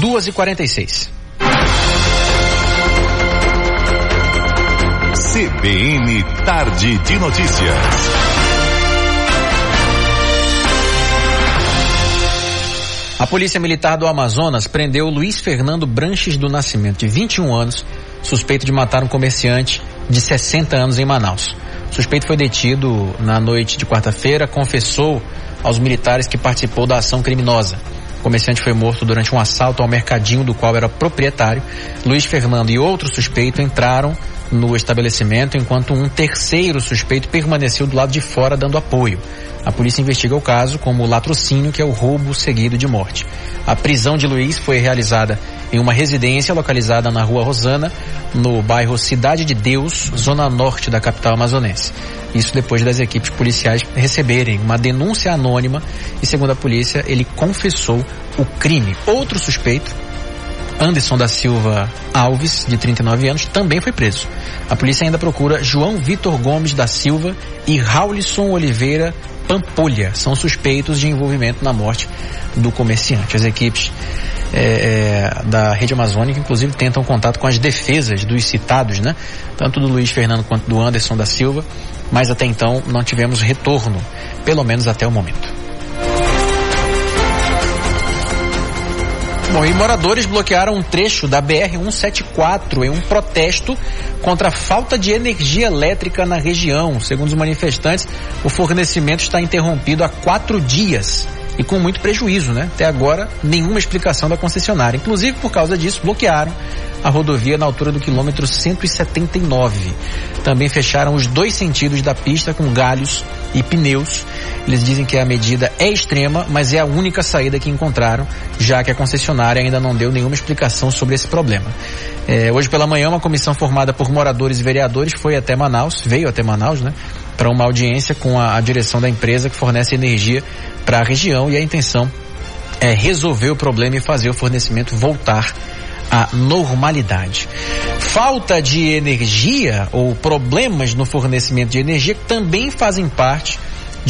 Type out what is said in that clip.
2h46. CBN Tarde de Notícias. A Polícia Militar do Amazonas prendeu Luiz Fernando Branches do Nascimento, de 21 anos, suspeito de matar um comerciante de 60 anos em Manaus. O suspeito foi detido na noite de quarta-feira, confessou aos militares que participou da ação criminosa. O comerciante foi morto durante um assalto ao mercadinho do qual era proprietário. Luiz Fernando e outro suspeito entraram no estabelecimento, enquanto um terceiro suspeito permaneceu do lado de fora dando apoio. A polícia investiga o caso como latrocínio, que é o roubo seguido de morte. A prisão de Luiz foi realizada em uma residência localizada na Rua Rosana, no bairro Cidade de Deus, zona norte da capital amazonense. Isso depois das equipes policiais receberem uma denúncia anônima e, segundo a polícia, ele confessou o crime. Outro suspeito, Anderson da Silva Alves, de 39 anos, também foi preso. A polícia ainda procura João Vitor Gomes da Silva e Raulisson Oliveira Pampolha. São suspeitos de envolvimento na morte do comerciante. As equipes da Rede Amazônica, inclusive, tentam contato com as defesas dos citados, né? Tanto do Luiz Fernando quanto do Anderson da Silva, mas até então não tivemos retorno, pelo menos até o momento. Bom, e moradores bloquearam um trecho da BR-174 em um protesto contra a falta de energia elétrica na região. Segundo os manifestantes, o fornecimento está interrompido há 4 dias e com muito prejuízo, né? Até agora, nenhuma explicação da concessionária. Inclusive, por causa disso, bloquearam a rodovia na altura do quilômetro 179. Também fecharam os 2 sentidos da pista com galhos e pneus. Eles dizem que a medida é extrema, mas é a única saída que encontraram, já que a concessionária ainda não deu nenhuma explicação sobre esse problema. Hoje pela manhã, uma comissão formada por moradores e vereadores veio até Manaus, né? Para uma audiência com a direção da empresa que fornece energia para a região, e a intenção é resolver o problema e fazer o fornecimento voltar à normalidade. Falta de energia ou problemas no fornecimento de energia também fazem parte